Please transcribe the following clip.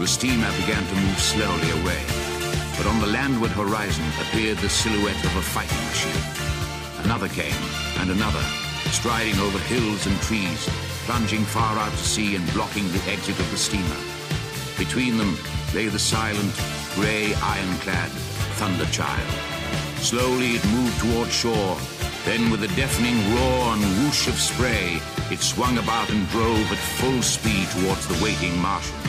The steamer began to move slowly away, but on the landward horizon appeared the silhouette of a fighting machine. Another came, and another, striding over hills and trees, plunging far out to sea and blocking the exit of the steamer. Between them lay the silent, grey, ironclad Thunder Child. Slowly it moved toward shore. Then with a deafening roar and whoosh of spray, it swung about and drove at full speed towards the waiting Martians.